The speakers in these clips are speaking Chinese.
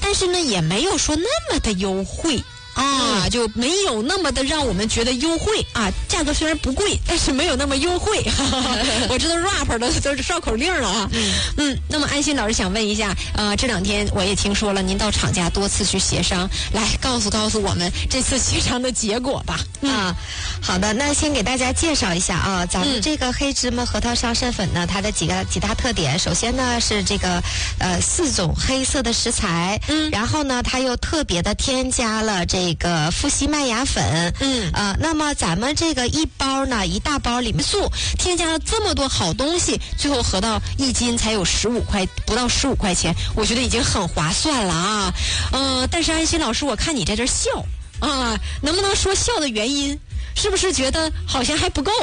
但是呢也没有说那么的优惠。啊，就没有那么的让我们觉得优惠啊，价格虽然不贵，但是没有那么优惠。我知道 rap 的都是绕口令了啊。那么安心老师想问一下，这2天我也听说了，您到厂家多次去协商，来告诉我们这次协商的结果吧。 好的，那先给大家介绍一下啊，咱们这个黑芝麻核桃桑葚粉呢，它的几大特点，首先呢是这个4种黑色的食材，然后呢它又特别的添加了这个富硒麦芽粉，那么咱们这个一大包里面添加了这么多好东西，最后合到1斤才有不到15块钱，我觉得已经很划算了啊。但是安心老师，我看你在这笑啊，能不能说笑的原因？是不是觉得好像还不够？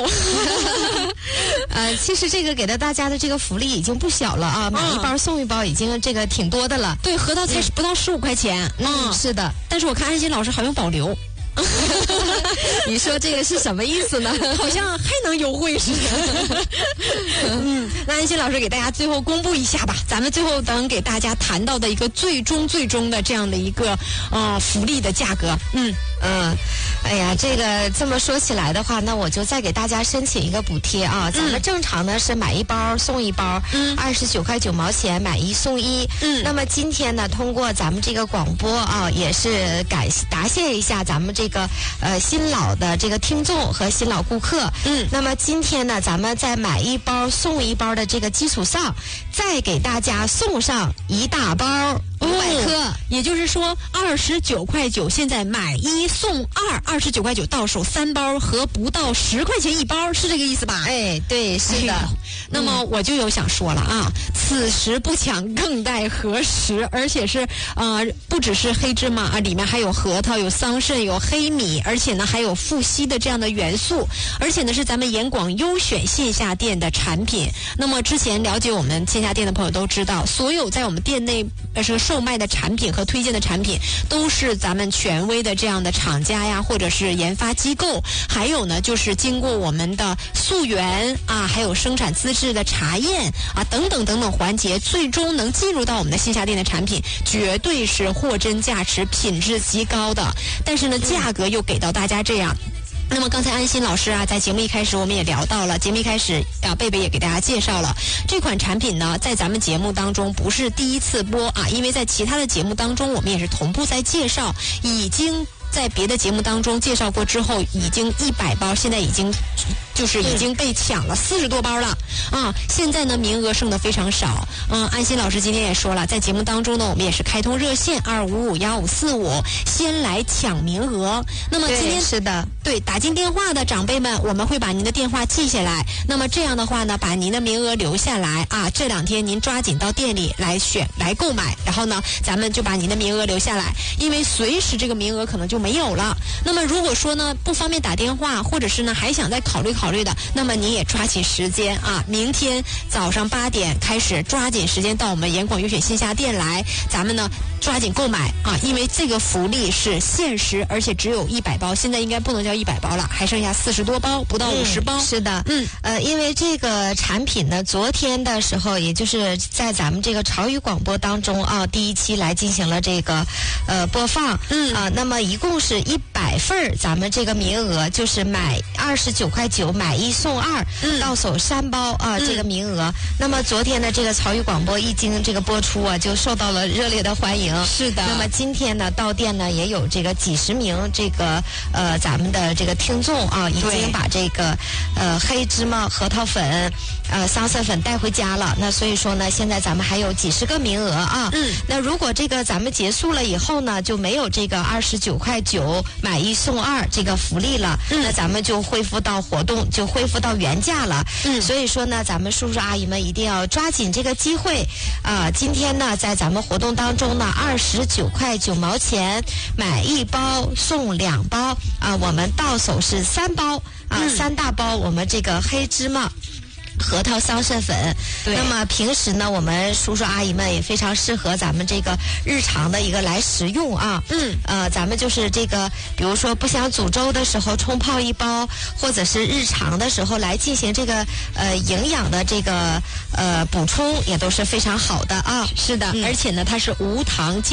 其实这个给到大家的这个福利已经不小了啊，买一包送一包已经这个挺多的了。 对，核桃才不到15块钱。 是的。 但是我看安心老师好像保留。 你说这个是什么意思呢？ 好像还能优惠似的。那安心老师给大家最后公布一下吧，咱们最后等给大家谈到的一个最终的这样的一个福利的价格。 哎呀，这个这么说起来的话，那我就再给大家申请一个补贴啊。咱们正常呢是买一包送一包，29块9毛钱，买1送1。那么今天呢，通过咱们这个广播啊，也是答谢一下咱们这个新老的这个听众和新老顾客。那么今天呢，咱们在买一包送一包的这个基础上，再给大家送上一大包500克， 也就是说29块9，现在买1送2，29块9到手3包，合不到10块钱一包，是这个意思吧？ 哎，对，是的。 那么我就有想说了啊，此时不抢更待何时？而且是不只是黑芝麻啊，里面还有核桃、有桑葚、有黑米，而且呢还有富硒的这样的元素，而且呢是咱们严广优选线下店的产品。那么之前了解我们线下店的朋友都知道，所有在我们店内售卖的产品和推荐的产品，都是咱们权威的这样的厂家呀，或者是研发机构，还有呢就是经过我们的溯源啊，还有生产资质的查验啊，等等环节，最终能进入到我们的线下店的产品，绝对是货真价实、品质极高的。但是呢，价格又给到大家这样。那么刚才安心老师啊，在节目一开始我们也聊到了，节目一开始贝贝也给大家介绍了这款产品呢，在咱们节目当中不是第一次播啊，因为在其他的节目当中我们也是同步在介绍，已经在别的节目当中介绍过之后，已经100包，现在已经被抢了40多包了啊！现在呢，名额剩的非常少。安心老师今天也说了，在节目当中呢，我们也是开通热线2551545，先来抢名额。那么今天是的， 对打进电话的长辈们，我们会把您的电话记下来。那么这样的话呢，把您的名额留下来啊！这2天您抓紧到店里来购买，然后呢，咱们就把您的名额留下来，因为随时这个名额可能就没有了。那么如果说呢不方便打电话，或者是呢还想再考虑的，那么您也抓紧时间啊！明天早上8点开始，抓紧时间到我们严广优选线下店来，咱们呢抓紧购买啊！因为这个福利是限时，而且只有100包，现在应该不能叫100包了，还剩下40多包，不到50包。 是的，因为这个产品呢，昨天的时候，也就是在咱们这个潮语广播当中啊，第1期来进行了这个播放，那么一共是100份，咱们这个名额就是买29块9买1送2，到手3包啊，这个名额。那么昨天的这个潮语广播一经这个播出啊，就受到了热烈的欢迎。 是的。 那么今天呢，到店呢也有这个几十名这个咱们的这个听众啊，已经把这个黑芝麻核桃粉、桑葚粉带回家了。那所以说呢，现在咱们还有几十个名额啊。那如果这个咱们结束了以后呢，就没有这个29块9买1送2这个福利了。那咱们就恢复到活动，就恢复到原价了。所以说呢，咱们叔叔阿姨们一定要抓紧这个机会啊！今天呢，在咱们活动当中呢，29块9毛钱买1包送2包啊，我们到手是3包啊，3大包我们这个黑芝麻核桃桑葚粉。那么平时呢，我们叔叔阿姨们也非常适合咱们这个日常的一个来食用啊。咱们就是这个，比如说不想煮粥的时候冲泡1包，或者是日常的时候来进行这个营养的这个补充，也都是非常好的啊。 是的，而且呢，它是无糖。